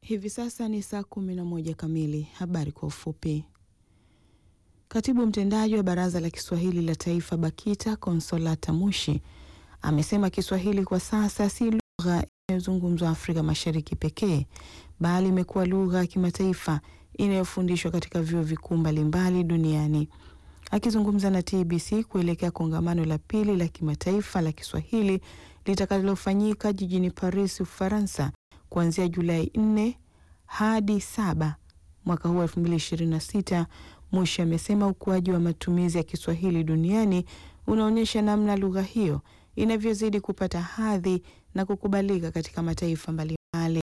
Hivi sasa ni saa 11 kamili. Habari kwa ufupi. Katibu mtendaji wa Baraza la Kiswahili la Taifa BAKITA Consolata Mushi amesema Kiswahili kwa sasa si lugha inayozungumzwa Afrika Mashariki pekee, bali imekuwa lugha ya kimataifa inayofundishwa katika vyuo vikuu mbalimbali duniani. Akizungumza na TBC kuelekea kongamano la pili la kimataifa la Kiswahili litakalofanyika jijini Paris, Ufaransa kuanzia Julai 4 hadi 7 mwaka huu 2026, Mushi amesema ukuaji wa matumizi ya Kiswahili duniani unaonyesha namna lugha hiyo inavyozidi kupata hadhi na kukubalika katika mataifa mbalimbali.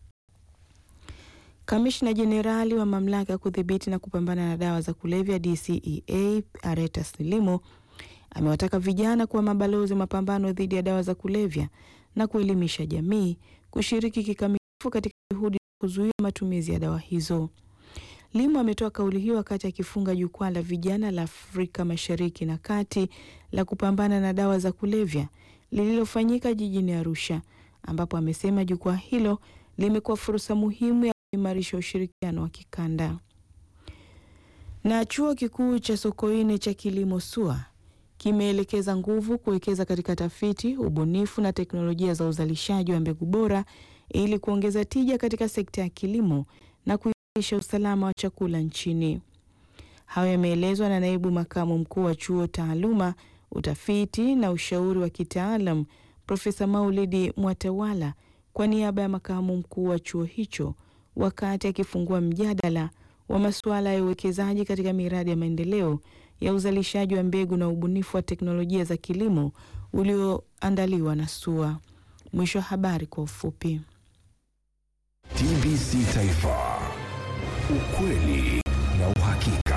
Kamishna Jenerali wa Mamlaka ya Kudhibiti na Kupambana na Dawa za Kulevya DCEA Aretas Limo amewataka vijana kuwa mabalozi mapambano dhidi ya dawa za kulevya na kuelimisha jamii kushiriki kikamilifu katika juhudi za kuzuia matumizi ya dawa hizo. Limo ametoa kauli hiyo wakati akifunga jukwaa la vijana la Afrika Mashariki na Kati la kupambana na dawa za kulevya lililofanyika jijini Arusha, ambapo amesema jukwaa hilo limekuwa fursa muhimu ya kuimarisha ushirikiano wa kikanda. Na Chuo Kikuu cha Sokoine cha Kilimo SUA kimeelekeza nguvu kuwekeza katika tafiti, ubunifu na teknolojia za uzalishaji wa mbegu bora ili kuongeza tija katika sekta ya kilimo na kuimarisha usalama wa chakula nchini. Hayo yameelezwa na naibu makamu mkuu wa chuo taaluma, utafiti na ushauri wa kitaalam Profesa Maulidi Mwatewala kwa niaba ya makamu mkuu wa chuo hicho wakati akifungua mjadala wa masuala ya uwekezaji katika miradi ya maendeleo ya uzalishaji wa mbegu na ubunifu wa teknolojia za kilimo ulioandaliwa na SUA. Mwisho wa habari kwa ufupi. TBC Taifa. Ukweli na uhakika.